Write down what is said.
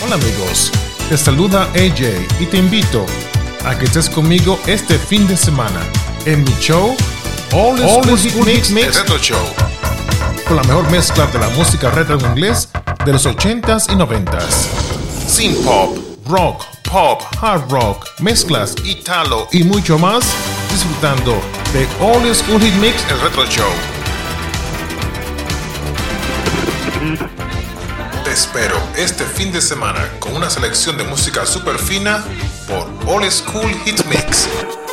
Hola amigos, te saluda AJ y te invito a que estés conmigo este fin de semana en mi show All School Hit Mix Retro Show, con la mejor mezcla de la música retro en inglés de los 80s y 90s. Synth pop, rock, pop, hard rock, mezclas, italo y mucho más, disfrutando de All School Hit Mix el Retro Show. Te espero este fin de semana con una selección de música super fina por All School Hit Mix.